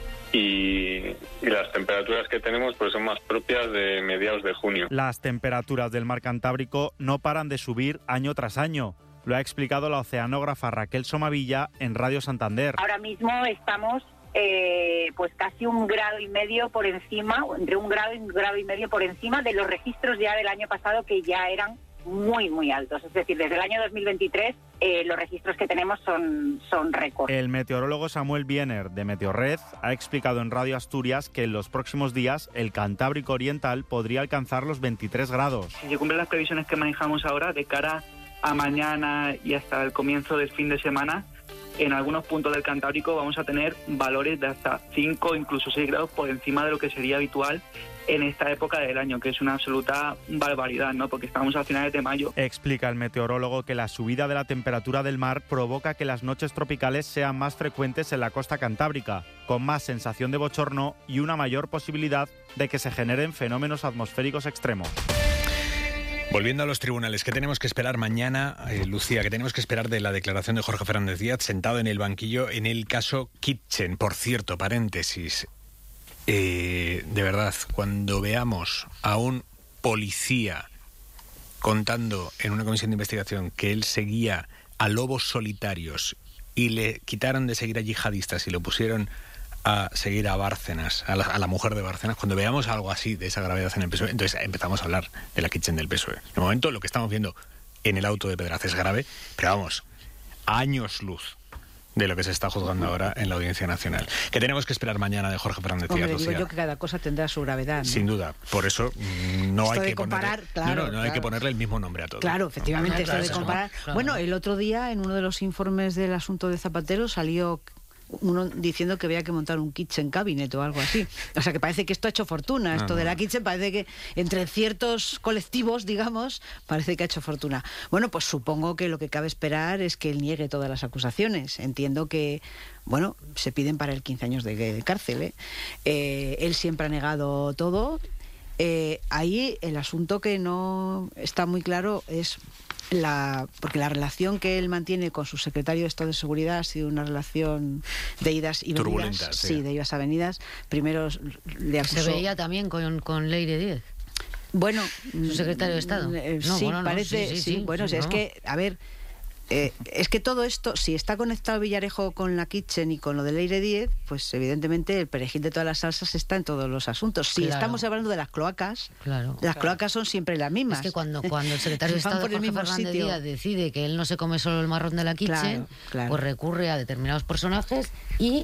Y, y las temperaturas que tenemos pues son más propias de mediados de junio. Las temperaturas del mar Cantábrico no paran de subir año tras año. Lo ha explicado la oceanógrafa Raquel Somavilla en Radio Santander. Ahora mismo estamos eh, pues casi un grado y medio por encima, entre un grado y un grado y medio por encima de los registros ya del año pasado, que ya eran muy, muy altos. Es decir, desde el año dos mil veintitrés eh, los registros que tenemos son, son récord. El meteorólogo Samuel Biener, de Meteorred, ha explicado en Radio Asturias que en los próximos días el Cantábrico Oriental podría alcanzar los veintitrés grados. Si se cumplen las previsiones que manejamos ahora, de cara a mañana y hasta el comienzo del fin de semana, en algunos puntos del Cantábrico vamos a tener valores de hasta cinco, incluso seis grados por encima de lo que sería habitual en esta época del año, que es una absoluta barbaridad, ¿no? Porque estamos a finales de mayo. Explica el meteorólogo que la subida de la temperatura del mar provoca que las noches tropicales sean más frecuentes en la costa cantábrica, con más sensación de bochorno y una mayor posibilidad de que se generen fenómenos atmosféricos extremos. Volviendo a los tribunales, ¿qué tenemos que esperar mañana, eh, Lucía? ¿Qué tenemos que esperar de la declaración de Jorge Fernández Díaz sentado en el banquillo en el caso Kitchen? Por cierto, paréntesis, eh, de verdad, cuando veamos a un policía contando en una comisión de investigación que él seguía a lobos solitarios y le quitaron de seguir a yihadistas y lo pusieron a seguir a Bárcenas, a la, a la mujer de Bárcenas, cuando veamos algo así de esa gravedad en el P S O E, entonces empezamos a hablar de la Kitchen del P S O E. De momento lo que estamos viendo en el auto de Pedraz es grave, pero vamos, años luz de lo que se está juzgando ahora en la Audiencia Nacional. ¿Qué tenemos que esperar mañana de Jorge Fernández Díaz? Hombre, digo yo que cada cosa tendrá su gravedad, ¿no? Sin duda, por eso no esto hay que comparar, ponerle, claro, no, no, no claro. hay que ponerle el mismo nombre a todo. Claro, efectivamente, Claro, esto de claro, comparar. claro. Bueno, el otro día en uno de los informes del asunto de Zapatero salió uno diciendo que había que montar un kitchen cabinet o algo así. O sea, que parece que esto ha hecho fortuna. Esto no, de la no. kitchen parece que entre ciertos colectivos, digamos, parece que ha hecho fortuna. Bueno, pues supongo que lo que cabe esperar es que él niegue todas las acusaciones. Entiendo que, bueno, se piden para él quince años de cárcel, ¿eh? Eh, él siempre ha negado todo. Eh, ahí el asunto que no está muy claro es la, porque la relación que él mantiene con su secretario de Estado de Seguridad ha sido una relación de idas y venidas. Turbulentas, sí. Sí, de idas a venidas. Primero le acusó... Se veía también con, con Leire Díez. Bueno, su secretario de Estado. Eh, no, sí, bueno, no, parece, sí, sí, sí, sí, bueno, sí, es no. que, a ver, eh, es que todo esto, si está conectado Villarejo con la Kitchen y con lo de Leire Díez, pues evidentemente el perejil de todas las salsas está en todos los asuntos. Si Claro. estamos hablando de las cloacas, Claro. las cloacas son siempre las mismas. Es que cuando, cuando el secretario de Van Estado, por el Jorge mismo Fernández sitio. Díaz, decide que él no se come solo el marrón de la Kitchen, Claro, claro. pues recurre a determinados personajes y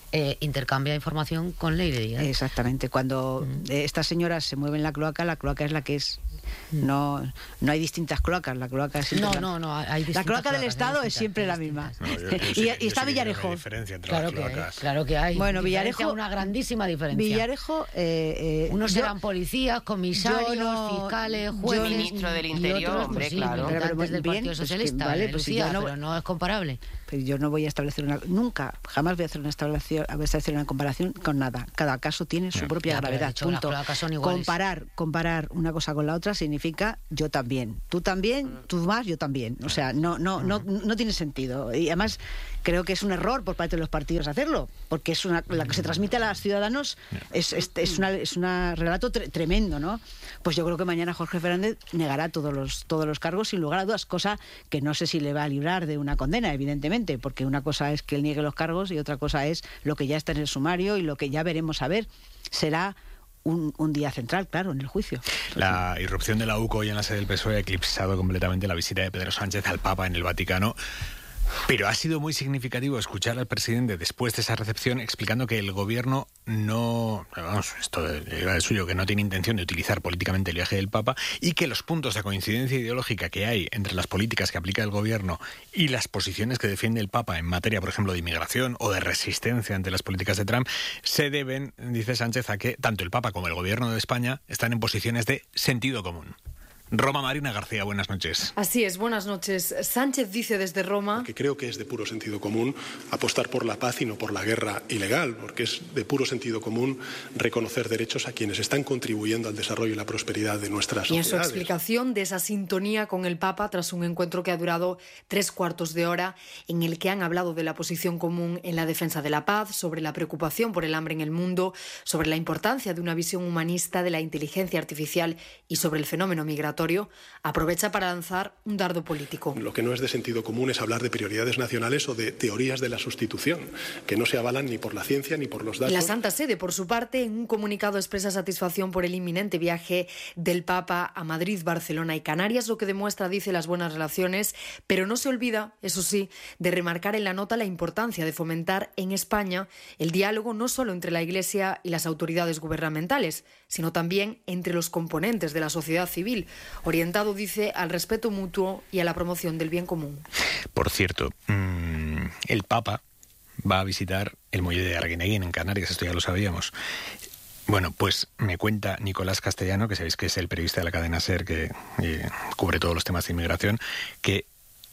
eh, intercambia información con Leire Díaz. Exactamente. Cuando mm. estas señoras se mueven la cloaca, la cloaca es la que es. No, no hay distintas cloacas, la cloaca es siempre no, la... no, no, hay la cloaca del cloacas, Estado es siempre la misma. No, yo, yo y, sí, y está sí Villarejo. Claro que, hay, claro que hay. Bueno, Villarejo, una grandísima diferencia. Villarejo, eh, eh, unos yo, serán policías, comisarios, no, fiscales, jueces, ministro del Interior, otros, hombre, pues, sí, claro. Pero, pero, pero, del bien, Partido Socialista, pues que, vale, eh, pues Lucía, si no, pero no es comparable. Pero yo no voy a establecer una, nunca, jamás voy a hacer una establecer, a establecer una comparación con nada. Cada caso tiene su propia ya, gravedad. Punto. Comparar, comparar una cosa con la otra significa yo también. Tú también, tú más, yo también. O sea, no, no, no, no tiene sentido. Y además creo que es un error por parte de los partidos hacerlo, porque es una, la que se transmite a los ciudadanos es, es, es una es un relato tre tremendo, ¿no? Pues yo creo que mañana Jorge Fernández negará todos los todos los cargos sin lugar a dudas, cosa que no sé si le va a librar de una condena, evidentemente, porque una cosa es que él niegue los cargos y otra cosa es lo que ya está en el sumario y lo que ya veremos a ver. Será Un, un día central, claro, en el juicio. La irrupción de la U C O hoy en la sede del P S O E ha eclipsado completamente la visita de Pedro Sánchez al Papa en el Vaticano. Pero ha sido muy significativo escuchar al presidente después de esa recepción explicando que el gobierno no, vamos, esto era el suyo, que no tiene intención de utilizar políticamente el viaje del Papa y que los puntos de coincidencia ideológica que hay entre las políticas que aplica el gobierno y las posiciones que defiende el Papa en materia, por ejemplo, de inmigración o de resistencia ante las políticas de Trump, se deben, dice Sánchez, a que tanto el Papa como el gobierno de España están en posiciones de sentido común. Roma, Marina García, buenas noches. Así es, buenas noches. Sánchez dice desde Roma... Que creo que es de puro sentido común apostar por la paz y no por la guerra ilegal, porque es de puro sentido común reconocer derechos a quienes están contribuyendo al desarrollo y la prosperidad de nuestras sociedades. Y en su explicación de esa sintonía con el Papa, tras un encuentro que ha durado tres cuartos de hora, en el que han hablado de la posición común en la defensa de la paz, sobre la preocupación por el hambre en el mundo, sobre la importancia de una visión humanista de la inteligencia artificial y sobre el fenómeno migratorio, aprovecha para lanzar un dardo político. Lo que no es de sentido común es hablar de prioridades nacionales o de teorías de la sustitución, que no se avalan ni por la ciencia ni por los datos. La Santa Sede, por su parte, en un comunicado expresa satisfacción por el inminente viaje del Papa a Madrid, Barcelona y Canarias, lo que demuestra, dice, las buenas relaciones, pero no se olvida, eso sí, de remarcar en la nota la importancia de fomentar en España el diálogo no solo entre la Iglesia y las autoridades gubernamentales, sino también entre los componentes de la sociedad civil, orientado, dice, al respeto mutuo y a la promoción del bien común. Por cierto, mmm, el Papa va a visitar el muelle de Arguineguín en Canarias, esto ya lo sabíamos. Bueno, pues me cuenta Nicolás Castellano, que sabéis que es el periodista de la cadena SER que eh, cubre todos los temas de inmigración, que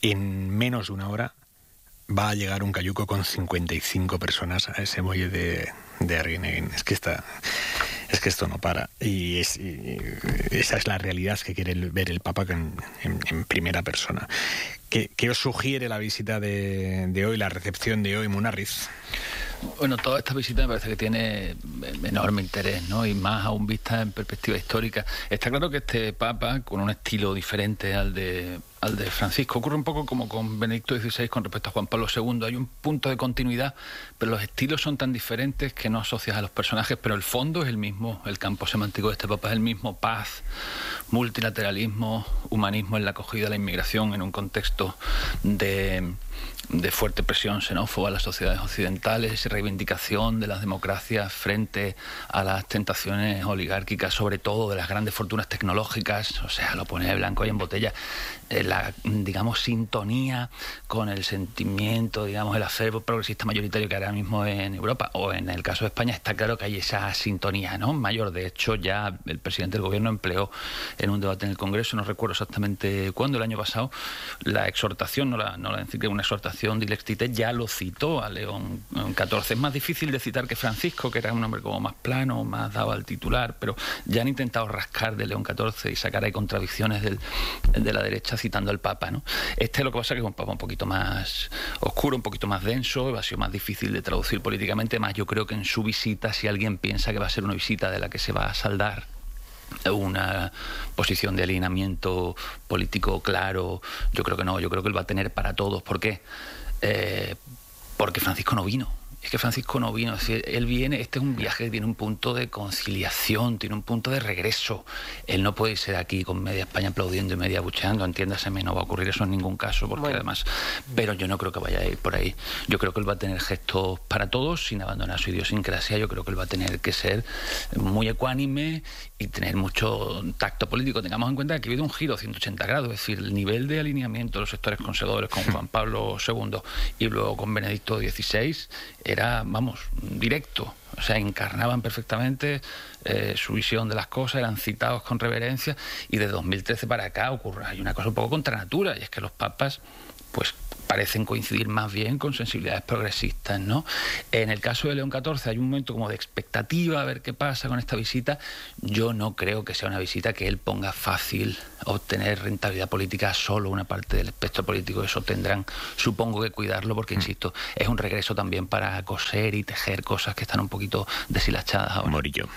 en menos de una hora va a llegar un cayuco con cincuenta y cinco personas a ese muelle de, de Arguineguín. Es que está... Es que esto no para. Y, es, y esa es la realidad que quiere ver el Papa en, en, en primera persona. ¿Qué, ¿Qué os sugiere la visita de, de hoy, la recepción de hoy, Munarriz? Bueno, toda esta visita me parece que tiene enorme interés, ¿no? Y más aún vista en perspectiva histórica. Está claro que este Papa, con un estilo diferente al de al de Francisco, ocurre un poco como con Benedicto dieciséis con respecto a Juan Pablo segundo. Hay un punto de continuidad, pero los estilos son tan diferentes que no asocias a los personajes, pero el fondo es el mismo. El campo semántico de este Papa es el mismo: paz, multilateralismo, humanismo en la acogida de la inmigración en un contexto de... de fuerte presión xenófoba a las sociedades occidentales y reivindicación de las democracias frente a las tentaciones oligárquicas, sobre todo de las grandes fortunas tecnológicas. O sea, lo pone de blanco y en botella. Eh, la, digamos, sintonía con el sentimiento, digamos, el acervo progresista mayoritario que ahora mismo en Europa, o en el caso de España, está claro que hay esa sintonía, ¿no?, mayor. De hecho, ya el presidente del gobierno empleó en un debate en el Congreso, no recuerdo exactamente cuándo, el año pasado, la exhortación, no la, no la decir que una exhortación de Ilextite, ya lo citó a León catorce. Es más difícil de citar que Francisco, que era un hombre como más plano, más dado al titular, pero ya han intentado rascar de León catorce y sacar ahí contradicciones del, de la derecha citando al Papa, ¿no? Este lo que pasa es que es un Papa un poquito más oscuro, un poquito más denso, ha sido más difícil de traducir políticamente, más yo creo que en su visita, si alguien piensa que va a ser una visita de la que se va a saldar una posición de alineamiento político claro, yo creo que no, yo creo que él va a tener para todos. ¿Por qué? Eh, porque Francisco no vino. es que Francisco no vino, es decir, él viene, este es un viaje que tiene un punto de conciliación, tiene un punto de regreso. Él no puede ser aquí con media España aplaudiendo y media abucheando, entiéndaseme, no va a ocurrir eso en ningún caso, porque bueno. además, pero yo no creo que vaya a ir por ahí. Yo creo que él va a tener gestos para todos sin abandonar su idiosincrasia. Yo creo que él va a tener que ser muy ecuánime y tener mucho tacto político. Tengamos en cuenta que ha habido un giro ciento ochenta grados, es decir, el nivel de alineamiento de los sectores conservadores con Juan Pablo segundo y luego con Benedicto dieciséis era, vamos, directo. O sea, encarnaban perfectamente eh, su visión de las cosas, eran citados con reverencia, y de dos mil trece para acá ocurre, hay una cosa un poco contra natura, y es que los papas, pues, parecen coincidir más bien con sensibilidades progresistas, ¿no? En el caso de León catorce hay un momento como de expectativa a ver qué pasa con esta visita. Yo no creo que sea una visita que él ponga fácil obtener rentabilidad política solo una parte del espectro político. Eso tendrán, supongo, que cuidarlo, porque, insisto, es un regreso también para coser y tejer cosas que están un poquito deshilachadas ahora. Morillo.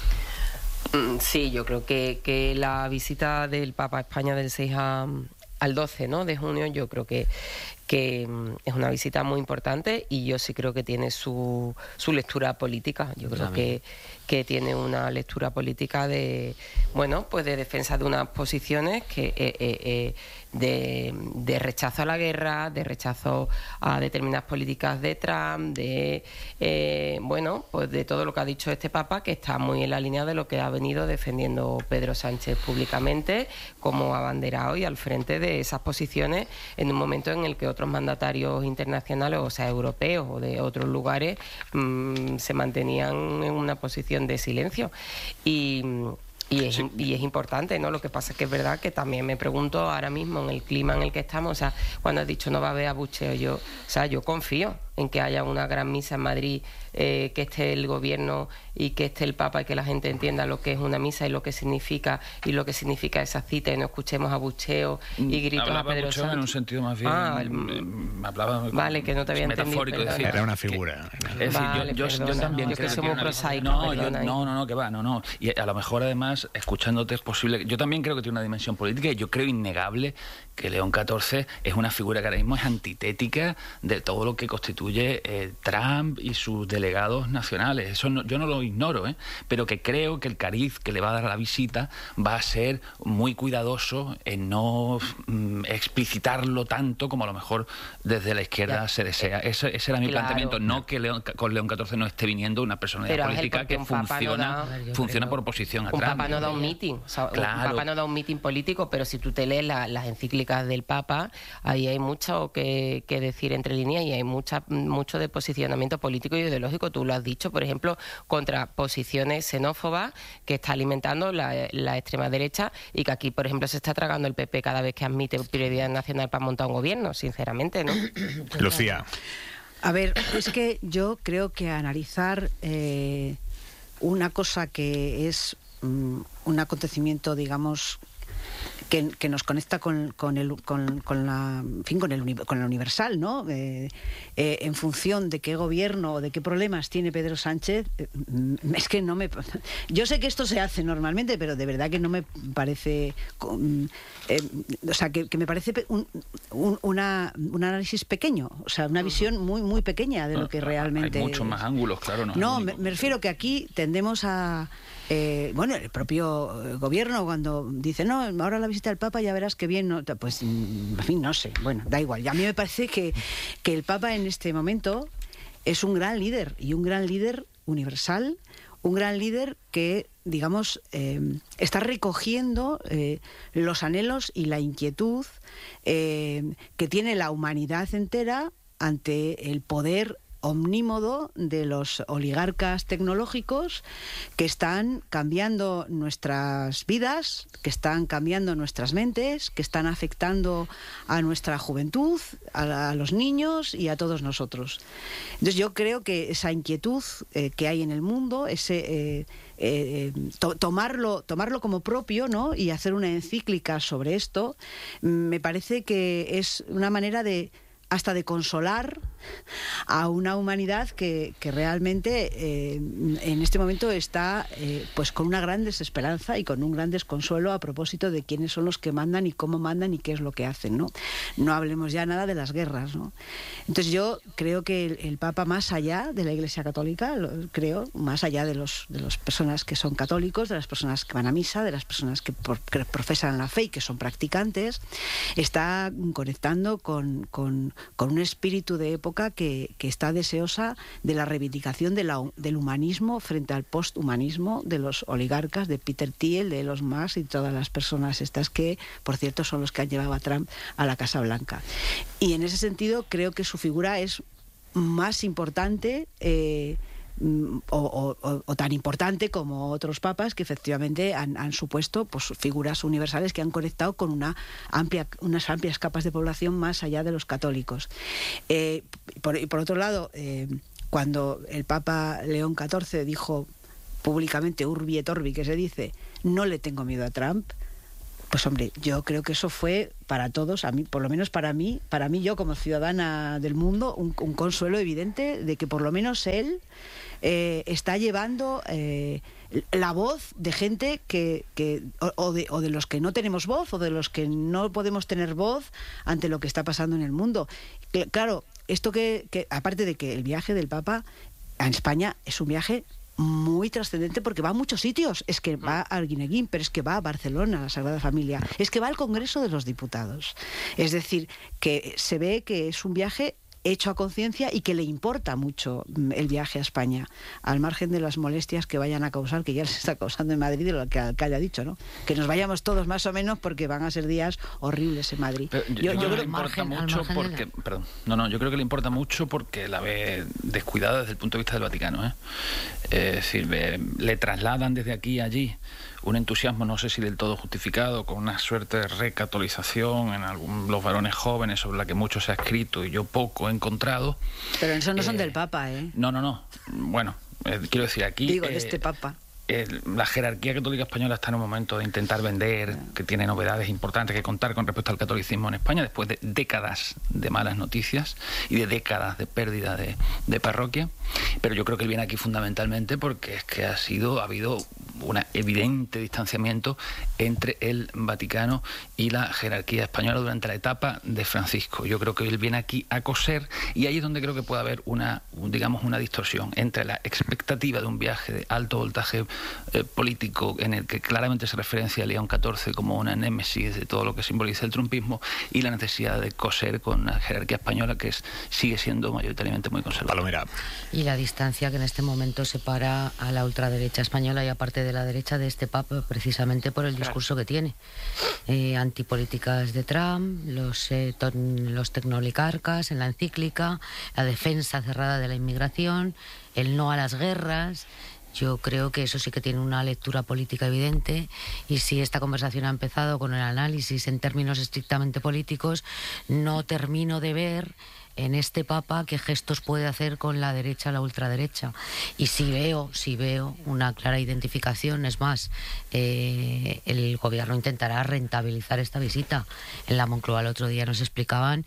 Sí, yo creo que, que la visita del Papa a España del seis a, al doce, ¿no?, de junio, yo creo que que es una visita muy importante, y yo sí creo que tiene su, su lectura política. Yo creo que, que tiene una lectura política de, bueno, pues de defensa de unas posiciones que eh, eh, eh, de, de rechazo a la guerra, de rechazo a determinadas políticas de Trump, de eh, bueno, pues de todo lo que ha dicho este Papa, que está muy en la línea de lo que ha venido defendiendo Pedro Sánchez públicamente como abanderado y al frente de esas posiciones en un momento en el que otros mandatarios internacionales, o sea, europeos o de otros lugares, mmm, se mantenían en una posición de silencio. Y, y, es, sí. y es importante, ¿no? Lo que pasa es que es verdad que también me pregunto ahora mismo en el clima en el que estamos, o sea, cuando has dicho no va a haber abucheo, yo, o sea, yo confío en que haya una gran misa en Madrid, eh, que esté el gobierno y que esté el Papa, y que la gente entienda lo que es una misa y lo que significa y lo que significa esa cita, y no escuchemos abucheos y gritos hablaba a Pedro Sánchez en un sentido más bien ah, me hablaba vale, que no te había entendido, decir, era una figura que, es decir, vale, yo, yo, yo también yo creo que que somos prosaicos, no, yo, no, no, no, que va, no, no, y a lo mejor además escuchándote es posible, yo también creo que tiene una dimensión política, y yo creo innegable que León catorce es una figura que ahora mismo es antitética de todo lo que constituye eh, Trump y sus delegados nacionales. Eso no, yo no lo ignoro, ¿eh? Pero que creo que el cariz que le va a dar a la visita va a ser muy cuidadoso en no mm, explicitarlo tanto como a lo mejor desde la izquierda ya. se desea. Ese, ese era mi claro. planteamiento. No que León, con León catorce no esté viniendo una personalidad Pero, política Ángel, que funciona, no da, funciona por oposición a un Trump. Papa no da un meeting, o sea, claro. un Papa no da un meeting político, pero si tú te lees la, las encíclicas del Papa, ahí hay mucho que, que decir entre líneas, y hay mucha, mucho de posicionamiento político y ideológico. Tú lo has dicho, por ejemplo, contra posiciones xenófobas que está alimentando la, la extrema derecha, y que aquí, por ejemplo, se está tragando el P P cada vez que admite prioridad nacional para montar un gobierno, sinceramente, ¿no? Lucía. A ver, es que yo creo que analizar eh, una cosa que es um, un acontecimiento, digamos, Que, que nos conecta con, con, el, con, con, la, en fin, con, el, con el universal, ¿no? Eh, eh, en función de qué gobierno o de qué problemas tiene Pedro Sánchez, eh, es que no me... Yo sé que esto se hace normalmente, pero de verdad que no me parece... Eh, o sea, que, que me parece un, un, una, un análisis pequeño, o sea, una visión muy, muy pequeña de lo que realmente... Hay muchos más ángulos, claro. No, no me, me refiero que aquí tendemos a... Eh, bueno, el propio gobierno cuando dice, no, ahora la visita del Papa ya verás que bien, no, pues, en fin, no sé, bueno, da igual. Y a mí me parece que, que el Papa en este momento es un gran líder, y un gran líder universal, un gran líder que, digamos, eh, está recogiendo eh, los anhelos y la inquietud eh, que tiene la humanidad entera ante el poder omnímodo de los oligarcas tecnológicos que están cambiando nuestras vidas, que están cambiando nuestras mentes, que están afectando a nuestra juventud, a, a los niños y a todos nosotros. Entonces yo creo que esa inquietud eh, que hay en el mundo, ese eh, eh, to- tomarlo, tomarlo como propio, ¿no?, y hacer una encíclica sobre esto, me parece que es una manera de hasta de consolar a una humanidad que, que realmente eh, en este momento está eh, pues con una gran desesperanza y con un gran desconsuelo a propósito de quiénes son los que mandan y cómo mandan y qué es lo que hacen, ¿no? No hablemos ya nada de las guerras, ¿no? Entonces yo creo que el, el Papa, más allá de la Iglesia Católica, lo, creo, más allá de los de las personas que son católicos, de las personas que van a misa, de las personas que, por, que profesan la fe y que son practicantes, está conectando con, con, con un espíritu de época que, que está deseosa de la reivindicación de la, del humanismo frente al posthumanismo de los oligarcas, de Peter Thiel, de Elon Musk y todas las personas estas que, por cierto, son los que han llevado a Trump a la Casa Blanca. Y en ese sentido creo que su figura es más importante eh, O, o, o tan importante como otros papas que efectivamente han, han supuesto pues, figuras universales que han conectado con una amplia, unas amplias capas de población más allá de los católicos. Eh, por, y por otro lado, eh, cuando el Papa León catorce dijo públicamente, urbi et orbi, que se dice, no le tengo miedo a Trump, pues hombre, yo creo que eso fue para todos, a mí, por lo menos para mí, para mí yo como ciudadana del mundo, un, un consuelo evidente de que por lo menos él eh, está llevando eh, la voz de gente que, que o, o, de, o de los que no tenemos voz o de los que no podemos tener voz ante lo que está pasando en el mundo. Claro, esto que, que aparte de que el viaje del Papa a España es un viaje muy trascendente porque va a muchos sitios, es que va a Arguineguín, pero es que va a Barcelona, a la Sagrada Familia, es que va al Congreso de los Diputados, es decir, que se ve que es un viaje hecho a conciencia y que le importa mucho el viaje a España, al margen de las molestias que vayan a causar, que ya les está causando en Madrid, de lo que el alcalde ha dicho, ¿no? Que nos vayamos todos más o menos porque van a ser días horribles en Madrid. Pero yo, yo, yo creo que le importa margen, mucho porque, la... perdón, no, no, yo creo que le importa mucho porque la ve descuidada desde el punto de vista del Vaticano, ¿eh? Es decir, le trasladan desde aquí a allí un entusiasmo, no sé si del todo justificado, con una suerte de recatolización en algún, los varones jóvenes sobre la que mucho se ha escrito y yo poco he encontrado. Pero eso no eh, son del Papa, ¿eh? No, no, no. Bueno, eh, quiero decir, aquí... Digo, de eh, este Papa. La jerarquía católica española está en un momento de intentar vender, que tiene novedades importantes que contar con respecto al catolicismo en España, después de décadas de malas noticias y de décadas de pérdida de, de parroquia. Pero yo creo que él viene aquí fundamentalmente porque es que ha sido, ha habido un evidente distanciamiento entre el Vaticano y la jerarquía española durante la etapa de Francisco. Yo creo que él viene aquí a coser y ahí es donde creo que puede haber una, digamos, una distorsión entre la expectativa de un viaje de alto voltaje eh, político en el que claramente se referencia a León catorce como una némesis de todo lo que simboliza el trumpismo y la necesidad de coser con la jerarquía española que es, sigue siendo mayoritariamente muy conservadora. Palomera. Y la distancia que en este momento separa a la ultraderecha española y aparte de la derecha de este Papa precisamente por el discurso que tiene. Eh, antipolíticas de Trump, los, eh, ton, los tecnolicarcas en la encíclica, la defensa cerrada de la inmigración, el no a las guerras. Yo creo que eso sí que tiene una lectura política evidente y si esta conversación ha empezado con el análisis en términos estrictamente políticos, no termino de ver en este Papa qué gestos puede hacer con la derecha, la ultraderecha. Y si veo, si veo una clara identificación, es más, eh, el gobierno intentará rentabilizar esta visita. En la Moncloa el otro día nos explicaban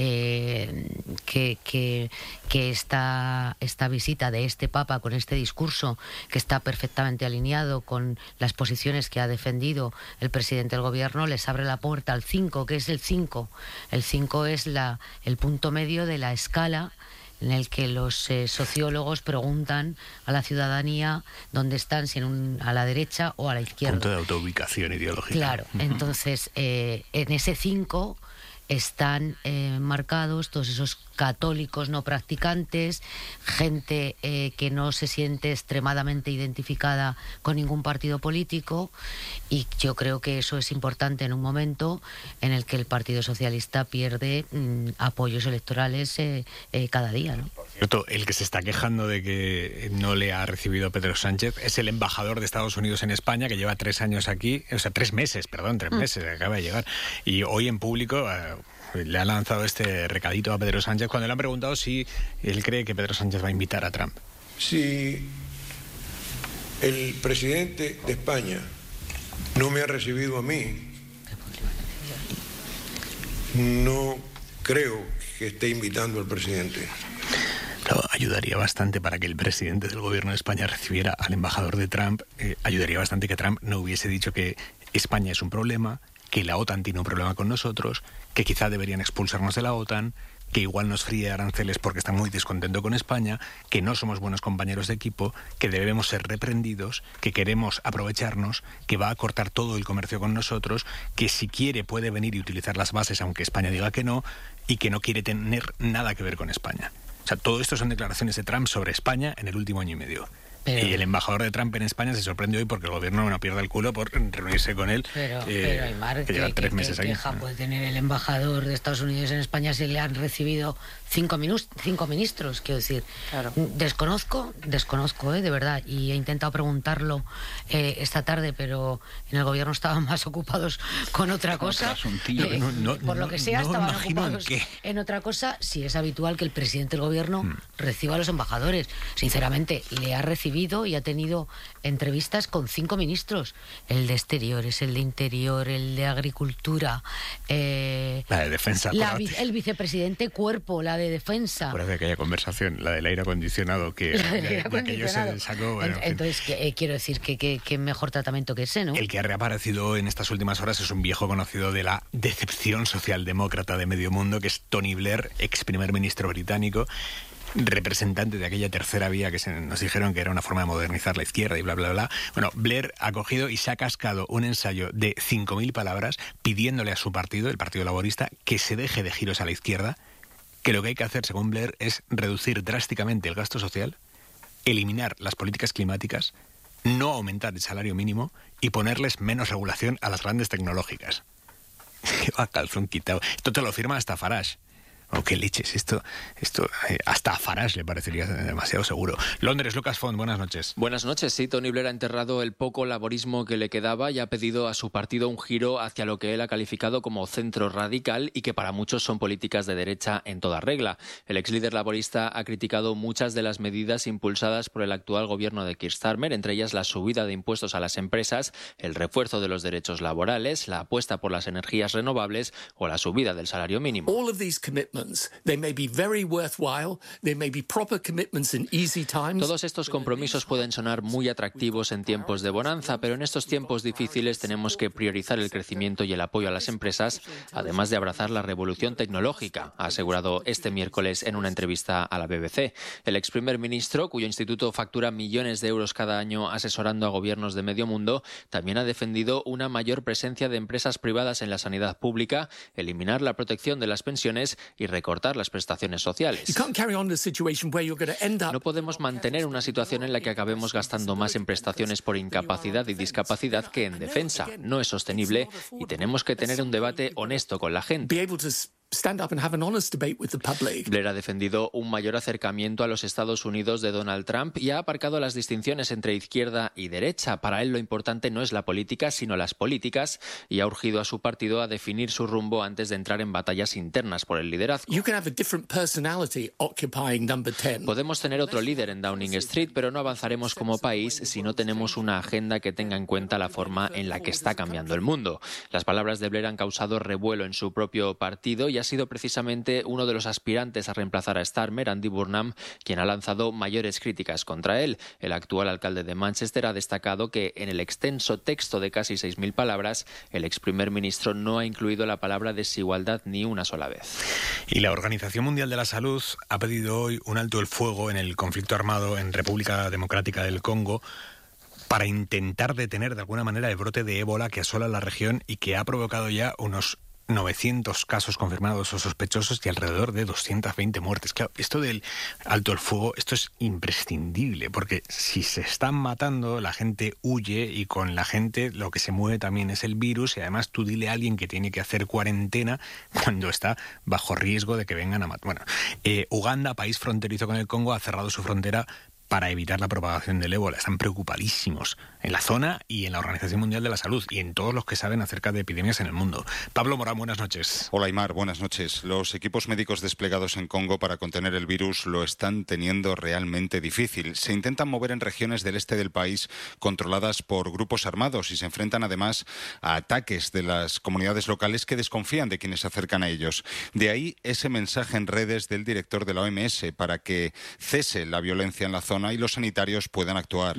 eh, que, que, que esta, esta visita de este Papa con este discurso que está perfectamente alineado con las posiciones que ha defendido el presidente del gobierno les abre la puerta al cinco, que es el cinco. El cinco es la, el punto medio de la escala en el que los eh, sociólogos preguntan a la ciudadanía dónde están, si en un, a la derecha o a la izquierda. Punto de autoubicación ideológica. Claro, entonces eh, en ese cinco están eh, marcados todos esos católicos no practicantes, gente eh, que no se siente extremadamente identificada con ningún partido político y yo creo que eso es importante en un momento en el que el Partido Socialista pierde mm, apoyos electorales eh, eh, cada día, ¿no? Por cierto, el que se está quejando de que no le ha recibido Pedro Sánchez es el embajador de Estados Unidos en España que lleva tres años aquí, o sea, tres meses, perdón, tres meses, acaba de llegar y hoy en público eh, le ha lanzado este recadito a Pedro Sánchez cuando le han preguntado si él cree que Pedro Sánchez va a invitar a Trump. Si el presidente de España no me ha recibido a mí, no creo que que esté invitando al presidente. Claro, ayudaría bastante para que el presidente del gobierno de España recibiera al embajador de Trump. Eh, ayudaría bastante que Trump no hubiese dicho que España es un problema, que la OTAN tiene un problema con nosotros, que quizá deberían expulsarnos de la OTAN, que igual nos fríe aranceles porque está muy descontento con España, que no somos buenos compañeros de equipo, que debemos ser reprendidos, que queremos aprovecharnos, que va a cortar todo el comercio con nosotros, que si quiere puede venir y utilizar las bases aunque España diga que no, y que no quiere tener nada que ver con España. O sea, todo esto son declaraciones de Trump sobre España en el último año y medio. Pero, y el embajador de Trump en España se sorprende hoy porque el gobierno no pierde el culo por reunirse con él. Pero, eh, pero Aymar, que lleva tres que, meses que, aquí. queja puede tener el embajador de Estados Unidos en España si le han recibido cinco, minus, cinco ministros, quiero decir. Claro. Desconozco, desconozco, ¿eh? De verdad, y he intentado preguntarlo eh, esta tarde, pero en el gobierno estaban más ocupados con otra cosa. Eh, no, no, por lo que sea, no, estaban ocupados en, en otra cosa. Si es habitual que el presidente del gobierno hmm. reciba a los embajadores. Sinceramente, le ha recibido y ha tenido entrevistas con cinco ministros, el de Exteriores, el de Interior, el de Agricultura, eh, la de Defensa, la, el vicepresidente Cuerpo, la de Defensa. Por aquella conversación, la del aire acondicionado, que la del aire acondicionado. Se sacó, bueno, entonces, en fin. que, eh, quiero decir que, que, que mejor tratamiento que ese, ¿no? El que ha reaparecido en estas últimas horas es un viejo conocido de la decepción socialdemócrata de medio mundo, que es Tony Blair, ex primer ministro británico, representante de aquella tercera vía que se nos dijeron que era una forma de modernizar la izquierda y bla, bla, bla. Bueno, Blair ha cogido y se ha cascado un ensayo de cinco mil palabras pidiéndole a su partido, el Partido Laborista, que se deje de giros a la izquierda, que lo que hay que hacer, según Blair, es reducir drásticamente el gasto social, eliminar las políticas climáticas, no aumentar el salario mínimo y ponerles menos regulación a las grandes tecnológicas. ¡Qué va calzón quitado! Esto te lo firma hasta Farage. Oh, qué leches, esto, esto eh, hasta a Farage le parecería demasiado seguro. Londres, Lucas Font, buenas noches. Buenas noches, sí, Tony Blair ha enterrado el poco laborismo que le quedaba y ha pedido a su partido un giro hacia lo que él ha calificado como centro radical y que para muchos son políticas de derecha en toda regla. El ex líder laborista ha criticado muchas de las medidas impulsadas por el actual gobierno de Keir Starmer, entre ellas la subida de impuestos a las empresas, el refuerzo de los derechos laborales, la apuesta por las energías renovables o la subida del salario mínimo. All of these commitments. They may be very worthwhile. They may be proper commitments in easy times. Todos estos compromisos pueden sonar muy atractivos en tiempos de bonanza, pero en estos tiempos difíciles tenemos que priorizar el crecimiento y el apoyo a las empresas, además de abrazar la revolución tecnológica, ha asegurado este miércoles en una entrevista a la B B C. El ex primer ministro, cuyo instituto factura millones de euros cada año asesorando a gobiernos de medio mundo, también ha defendido una mayor presencia de empresas privadas en la sanidad pública, eliminar la protección de las pensiones y recortar las prestaciones sociales. No podemos mantener una situación en la que acabemos gastando más en prestaciones por incapacidad y discapacidad que en defensa. No es sostenible y tenemos que tener un debate honesto con la gente. Stand up and have an honest debate with the public. Blair ha defendido un mayor acercamiento a los Estados Unidos de Donald Trump y ha aparcado las distinciones entre izquierda y derecha. Para él lo importante no es la política, sino las políticas, y ha urgido a su partido a definir su rumbo antes de entrar en batallas internas por el liderazgo. You can have a different personality occupying number ten. Podemos tener otro líder en Downing Street, pero no avanzaremos como país si no tenemos una agenda que tenga en cuenta la forma en la que está cambiando el mundo. Las palabras de Blair han causado revuelo en su propio partido y ha sido precisamente uno de los aspirantes a reemplazar a Starmer, Andy Burnham, quien ha lanzado mayores críticas contra él. El actual alcalde de Manchester ha destacado que en el extenso texto de casi seis mil palabras, el ex primer ministro no ha incluido la palabra desigualdad ni una sola vez. Y la Organización Mundial de la Salud ha pedido hoy un alto el fuego en el conflicto armado en República Democrática del Congo para intentar detener de alguna manera el brote de ébola que asola la región y que ha provocado ya unos novecientos casos confirmados o sospechosos y alrededor de doscientas veinte muertes. Claro, esto del alto el fuego, esto es imprescindible, porque si se están matando, la gente huye y con la gente lo que se mueve también es el virus y además tú dile a alguien que tiene que hacer cuarentena cuando está bajo riesgo de que vengan a matar. Bueno, eh, Uganda, país fronterizo con el Congo, ha cerrado su frontera para evitar la propagación del ébola. Están preocupadísimos en la zona y en la Organización Mundial de la Salud y en todos los que saben acerca de epidemias en el mundo. Pablo Morán, buenas noches. Hola, Aymar, buenas noches. Los equipos médicos desplegados en Congo para contener el virus lo están teniendo realmente difícil. Se intentan mover en regiones del este del país controladas por grupos armados y se enfrentan además a ataques de las comunidades locales que desconfían de quienes se acercan a ellos. De ahí ese mensaje en redes del director de la O M S para que cese la violencia en la zona y los sanitarios puedan actuar.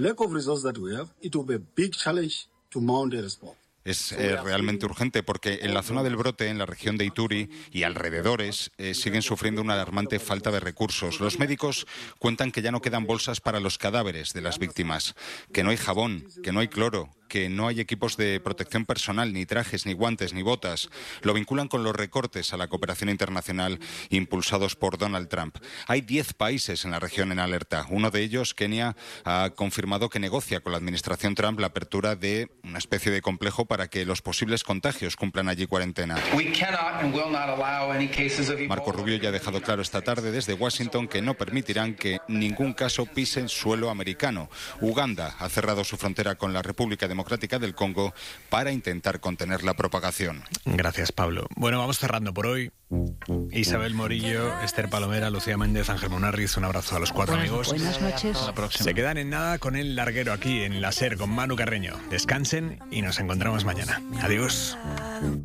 Es eh, realmente urgente porque en la zona del brote, en la región de Ituri y alrededores, eh, siguen sufriendo una alarmante falta de recursos. Los médicos cuentan que ya no quedan bolsas para los cadáveres de las víctimas, que no hay jabón, que no hay cloro, que no hay equipos de protección personal, ni trajes, ni guantes, ni botas. Lo vinculan con los recortes a la cooperación internacional impulsados por Donald Trump. Hay diez países en la región en alerta. Uno de ellos, Kenia, ha confirmado que negocia con la administración Trump la apertura de una especie de complejo para que los posibles contagios cumplan allí cuarentena. Marco Rubio ya ha dejado claro esta tarde desde Washington que no permitirán que ningún caso pise el suelo americano. Uganda ha cerrado su frontera con la República Democrática del Congo para intentar contener la propagación. Gracias, Pablo. Bueno, vamos cerrando por hoy. Isabel Morillo, Esther Palomera, Lucía Méndez, Ángel Munarriz, un abrazo a los cuatro buenas, amigos. Buenas noches. Hasta la próxima. Se quedan en nada con el larguero aquí en la SER con Manu Carreño. Descansen y nos encontramos mañana. Adiós.